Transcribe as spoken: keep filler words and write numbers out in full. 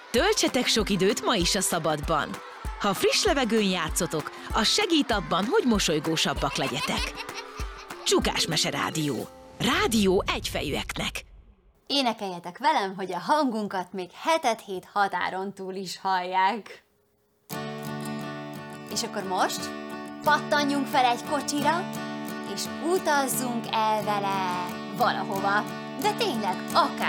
Töltsetek sok időt ma is a szabadban. Ha friss levegőn játszotok, az segít abban, hogy mosolygósabbak legyetek. Csukás Mese Rádió. Rádió egyfejűeknek. Énekeljetek velem, hogy a hangunkat még hetet hét határon túl is hallják. És akkor most pattanjunk fel egy kocsira, és utazzunk el vele valahova. De tényleg, akár